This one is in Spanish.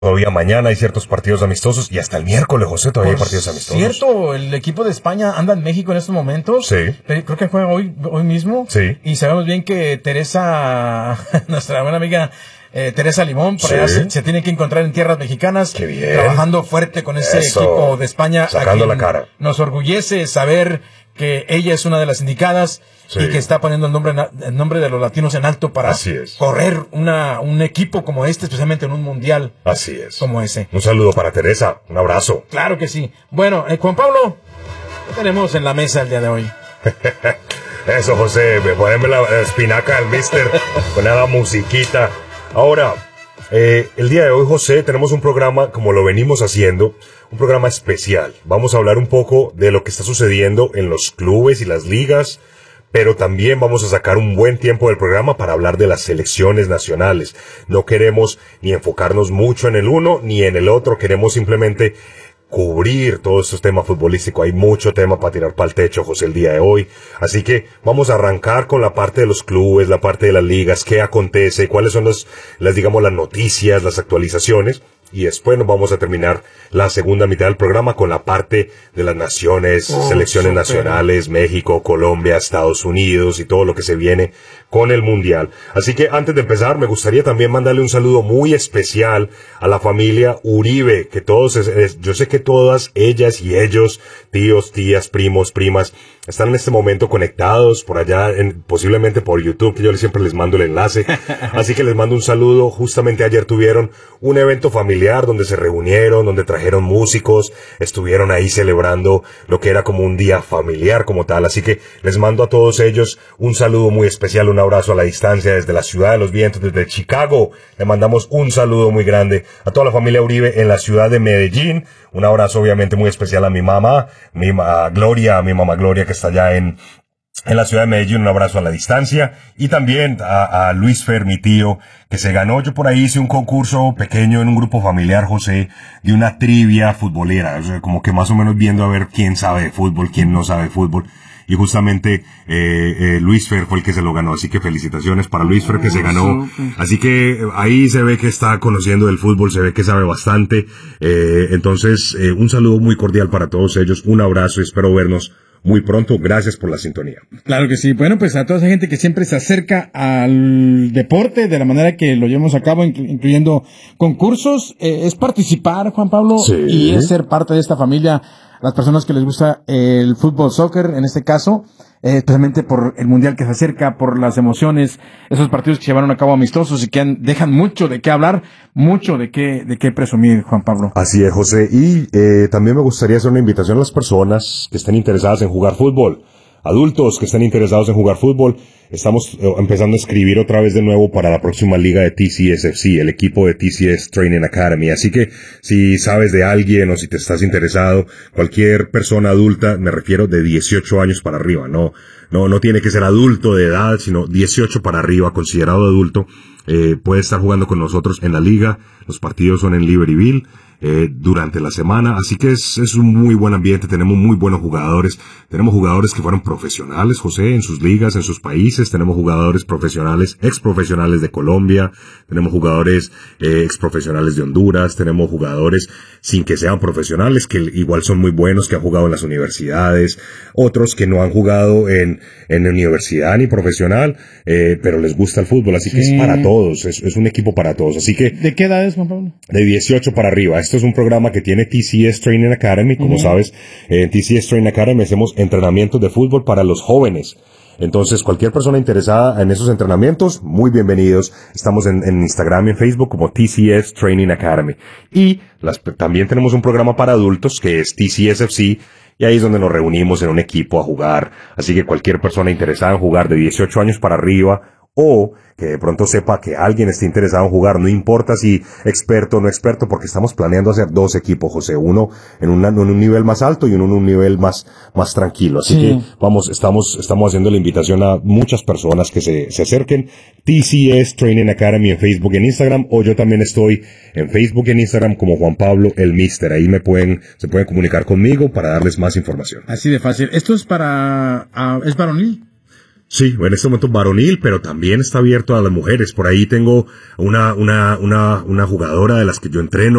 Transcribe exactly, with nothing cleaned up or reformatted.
Todavía mañana hay ciertos partidos amistosos y hasta el miércoles, José, todavía Por hay partidos amistosos. Cierto, el equipo de España anda en México en estos momentos. Sí. Creo que juega hoy, hoy mismo. Sí. Y sabemos bien que Teresa, nuestra buena amiga eh, Teresa Limón, por Sí. allá se, se tiene que encontrar en tierras mexicanas. Qué bien. Trabajando fuerte con ese Eso. equipo de España. Sacando a quien la cara. Nos orgullece saber que ella es una de las indicadas. Sí. Y que está poniendo el nombre, el nombre de los latinos en alto para Así es. correr una, un equipo como este, especialmente en un mundial. Así es. Como ese. Un saludo para Teresa, un abrazo. Claro que sí. Bueno, eh, Juan Pablo, ¿qué tenemos en la mesa el día de hoy? Eso, José, poneme la espinaca al mister, poner la musiquita. Ahora, eh, el día de hoy, José, tenemos un programa, como lo venimos haciendo, un programa especial. Vamos a hablar un poco de lo que está sucediendo en los clubes y las ligas, pero también vamos a sacar un buen tiempo del programa para hablar de las selecciones nacionales. No queremos ni enfocarnos mucho en el uno ni en el otro, queremos simplemente cubrir todos estos temas futbolísticos. Hay mucho tema para tirar para el techo, José, el día de hoy. Así que vamos a arrancar con la parte de los clubes, la parte de las ligas, qué acontece, cuáles son las, las digamos, las noticias, las actualizaciones. Y después nos vamos a terminar la segunda mitad del programa con la parte de las naciones, oh, selecciones super. nacionales, México, Colombia, Estados Unidos y todo lo que se viene con el Mundial. Así que antes de empezar, me gustaría también mandarle un saludo muy especial a la familia Uribe, que todos, es, es, yo sé que todas ellas y ellos, tíos, tías, primos, primas, están en este momento conectados por allá, en, posiblemente por YouTube, que yo siempre les mando el enlace. Así que les mando un saludo. Justamente ayer tuvieron un evento familiar donde se reunieron, donde trajeron músicos, estuvieron ahí celebrando lo que era como un día familiar como tal. Así que les mando a todos ellos un saludo muy especial, un abrazo a la distancia desde la ciudad de los vientos, desde Chicago. Le mandamos un saludo muy grande a toda la familia Uribe en la ciudad de Medellín. Un abrazo obviamente muy especial a mi mamá, mi ma Gloria, a mi mamá Gloria que está allá en en la ciudad de Medellín. Un abrazo a la distancia. Y también a, a Luis Fer, mi tío, que se ganó. Yo por ahí hice un concurso pequeño en un grupo familiar, José, de una trivia futbolera. O sea, como que más o menos viendo a ver quién sabe de fútbol, quién no sabe de fútbol. Y justamente eh, eh, Luis Fer fue el que se lo ganó. Así que felicitaciones para Luis Fer, que se ganó. Así que ahí se ve que está conociendo del fútbol, se ve que sabe bastante. Eh, entonces, eh, un saludo muy cordial para todos ellos. Un abrazo y espero vernos muy pronto. Gracias por la sintonía. Claro que sí. Bueno, pues a toda esa gente que siempre se acerca al deporte de la manera que lo llevamos a cabo, incluyendo concursos, eh, es participar, Juan Pablo, sí. Y es ser parte de esta familia. Las personas que les gusta el fútbol, soccer, en este caso, eh, especialmente por el mundial que se acerca, por las emociones, esos partidos que se llevaron a cabo amistosos y que han, dejan mucho de qué hablar, mucho de qué, de qué presumir, Juan Pablo. Así es, José. Y eh, también me gustaría hacer una invitación a las personas que estén interesadas en jugar fútbol. Adultos que estén interesados en jugar fútbol. Estamos eh, empezando a escribir otra vez de nuevo para la próxima liga de T C S F C, el equipo de T C S Training Academy. Así que si sabes de alguien o si te estás interesado, cualquier persona adulta, me refiero de dieciocho años para arriba, no, no, no tiene que ser adulto de edad, sino dieciocho para arriba, considerado adulto, eh, puede estar jugando con nosotros en la liga. Los partidos son en Libertyville. Eh, durante la semana, así que es, es un muy buen ambiente, tenemos muy buenos jugadores, tenemos jugadores que fueron profesionales, José, en sus ligas, en sus países, tenemos jugadores profesionales, ex profesionales de Colombia, tenemos jugadores eh, ex profesionales de Honduras, tenemos jugadores sin que sean profesionales, que igual son muy buenos, que han jugado en las universidades, otros que no han jugado en, en universidad ni profesional, eh, pero les gusta el fútbol, así que sí. Es para todos, es, es un equipo para todos, así que... ¿De qué edad es, Juan Pablo? De dieciocho para arriba. Esto es un programa que tiene T C S Training Academy, como uh-huh. sabes, en T C S Training Academy hacemos entrenamientos de fútbol para los jóvenes. Entonces, cualquier persona interesada en esos entrenamientos, muy bienvenidos. Estamos en, en Instagram y en Facebook como T C S Training Academy. Y las, también tenemos un programa para adultos que es T C S F C, y ahí es donde nos reunimos en un equipo a jugar. Así que cualquier persona interesada en jugar de dieciocho años para arriba, o que de pronto sepa que alguien esté interesado en jugar, no importa si experto o no experto, porque estamos planeando hacer dos equipos, José, uno en, una, en un nivel más alto y uno en un nivel más, más tranquilo. Así sí. que vamos, estamos, estamos haciendo la invitación a muchas personas que se, se acerquen. T C S Training Academy en Facebook y en Instagram, o yo también estoy en Facebook y en Instagram como Juan Pablo el Mister. Ahí me pueden, se pueden comunicar conmigo para darles más información. Así de fácil. ¿Esto es para, uh, es varonil? Sí, en este momento varonil, pero también está abierto a las mujeres. Por ahí tengo una, una, una, una jugadora de las que yo entreno